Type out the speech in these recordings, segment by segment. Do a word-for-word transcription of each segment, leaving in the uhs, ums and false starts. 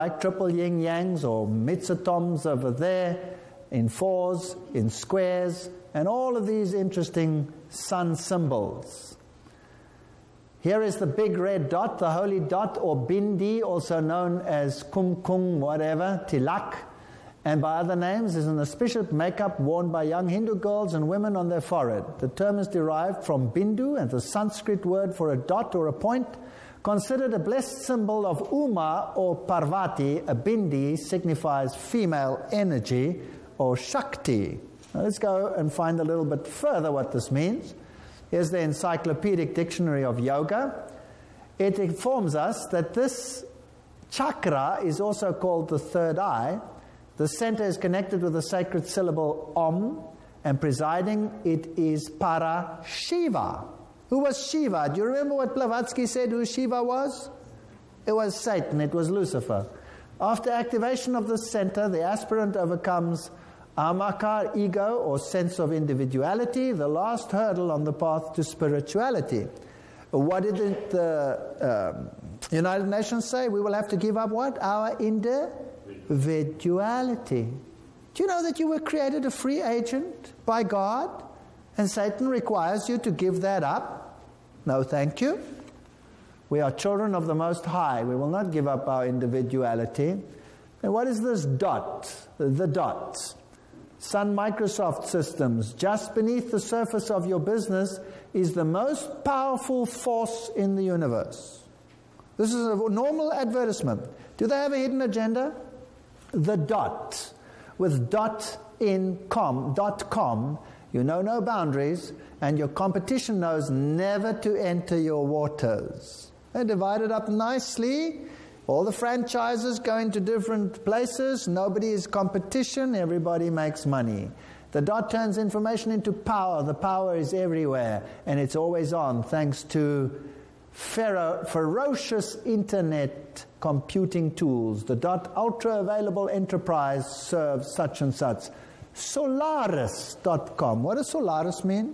like triple yin-yangs or mitsatoms over there, in fours, in squares, and all of these interesting sun symbols. Here is the big red dot, the holy dot, or bindi, also known as kumkum, whatever, tilak, and by other names, is an auspicious makeup worn by young Hindu girls and women on their forehead. The term is derived from bindu, and the Sanskrit word for a dot or a point. Considered a blessed symbol of Uma or Parvati, a bindi signifies female energy or Shakti. Now let's go and find a little bit further what this means. Here's the Encyclopedic Dictionary of Yoga. It informs us that this chakra is also called the third eye. The center is connected with the sacred syllable Om, and presiding it is Para Shiva. Who was Shiva? Do you remember what Blavatsky said who Shiva was? It was Satan, it was Lucifer. After activation of the center, the aspirant overcomes ahankar, ego, or sense of individuality, the last hurdle on the path to spirituality. What did the um, United Nations say? We will have to give up what? Our individuality. Do you know that you were created a free agent by God? And Satan requires you to give that up? No, thank you. We are children of the Most High. We will not give up our individuality. And what is this dot? The dot. Sun Microsoft Systems. Just beneath the surface of your business is the most powerful force in the universe. This is a normal advertisement. Do they have a hidden agenda? The dot. With dot in com, dot com, you know no boundaries, and your competition knows never to enter your waters. They're divided up nicely. All the franchises go into different places. Nobody is competition. Everybody makes money. The dot turns information into power. The power is everywhere, and it's always on, thanks to fero- ferocious internet computing tools. The dot ultra-available enterprise serves such and such. Solaris dot com. What does Solaris mean?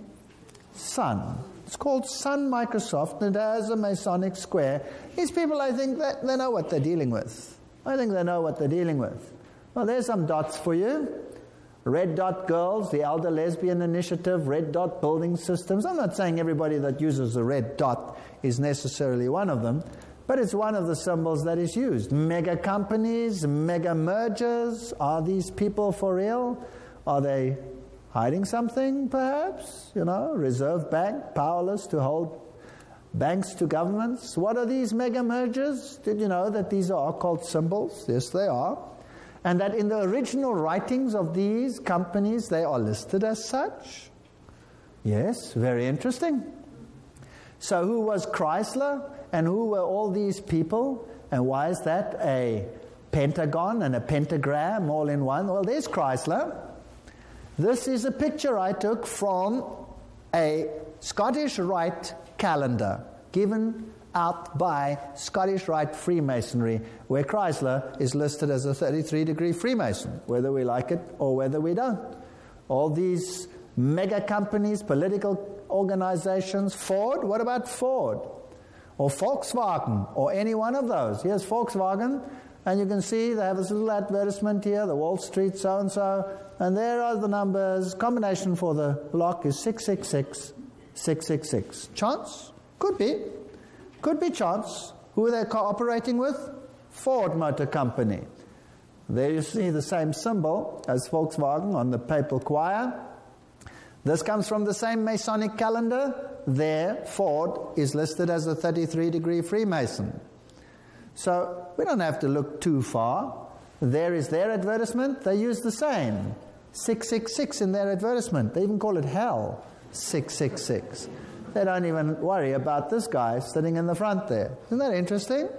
Sun. It's called Sun Microsoft, and it has a Masonic square. These people, I think, that they know what they're dealing with. I think they know what they're dealing with. Well, there's some dots for you. Red Dot Girls, the Elder Lesbian Initiative, Red Dot Building Systems. I'm not saying everybody that uses the red dot is necessarily one of them, but it's one of the symbols that is used. Mega companies, mega mergers. Are these people for real? Are they hiding something, perhaps? You know, Reserve Bank, powerless to hold banks to governments. What are these mega mergers? Did you know that these are occult symbols? Yes, they are. And that in the original writings of these companies, they are listed as such? Yes, very interesting. So who was Chrysler? And who were all these people? And why is that a pentagon and a pentagram all in one? Well, there's Chrysler. This is a picture I took from a Scottish Rite calendar given out by Scottish Rite Freemasonry, where Chrysler is listed as a thirty-three degree Freemason, whether we like it or whether we don't. All these mega companies, political organizations, Ford, what about Ford? Or Volkswagen, or any one of those. Here's Volkswagen, and you can see they have this little advertisement here, the Wall Street so-and-so, and there are the numbers. Combination for the block is six six six, six six six. Chance? Could be. Could be chance. Who are they cooperating with? Ford Motor Company. There you see the same symbol as Volkswagen on the papal choir. This comes from the same Masonic calendar. There, Ford is listed as a thirty-three degree Freemason. So we don't have to look too far. There is their advertisement. They use the same. six six six in their advertisement. They even call it hell. six six six. They don't even worry about this guy sitting in the front there. Isn't that interesting?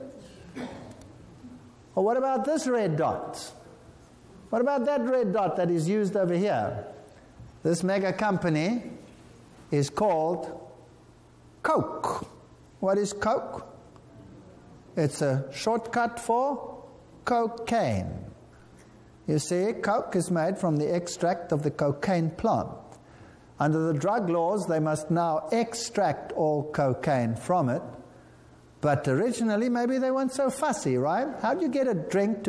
Or what about this red dot? What about that red dot that is used over here? This mega company is called Coke. What is Coke? It's a shortcut for cocaine. You see, Coke is made from the extract of the cocaine plant. Under the drug laws, they must now extract all cocaine from it. But originally, maybe they weren't so fussy, right? How do you get a drink to